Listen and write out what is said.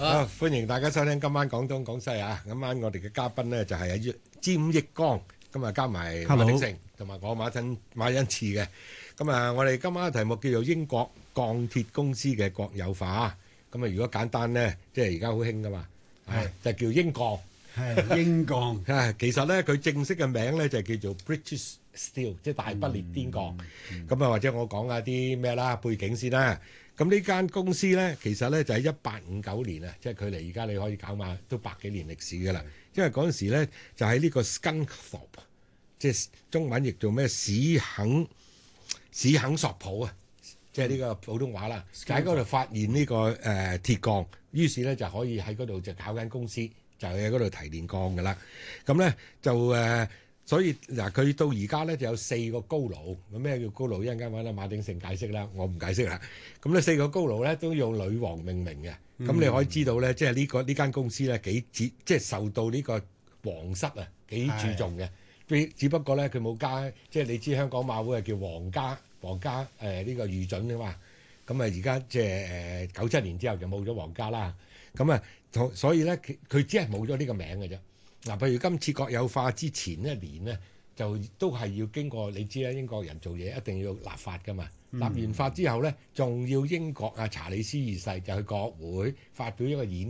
好，歡迎大家收聽今晚廣東廣西啊！今晚我哋嘅嘉賓呢就係阿詹益光，今日加埋馬鼎盛同埋我馬恩賜嘅。咁啊，我哋今晚嘅題目叫做英國鋼鐵公司嘅國有化。咁啊，如果簡單呢，即係而家好興噶嘛，就叫英鋼。 係英鋼。 啊，其實咧佢正式嘅名咧就係叫做 British Steel， 即係大不列顛鋼。咁啊，或者我講下啲咩啦背景先啦。咁呢間公司咧，其實咧就係1859年啊，即係距離而家你可以搞嘛，都百幾年歷史㗎啦。因為嗰陣時咧就喺呢個 Scunthorpe， 即係中文譯做咩史肯索普啊，即係呢個普通話啦。就喺嗰度發現呢個鐵鋼，於是咧就可以喺嗰度就搞間公司。就喺嗰度提煉鋼㗎啦，咁咧就所以嗱佢到而家咧就有4個高爐，咁咩叫高爐？一陣間揾阿馬鼎盛解釋啦，我唔解釋啦。咁呢4個高爐咧都用女王命名嘅，咁你可以知道咧，即係呢間公司咧即係受到呢個皇室啊幾注重嘅。只不過咧佢冇加，即係你知香港馬會係叫皇家呢個御准㗎嘛，咁啊而家即係97年之後就冇咗皇家啦，咁啊。所以咧，佢只係冇咗呢個名嘅啫。嗱，譬如今次國有化之前一年呢，就都係要經過你知啦，英國人做嘢一定要立法噶嘛。立完法之後咧，仲要英國查理斯二世就去國會發表一個演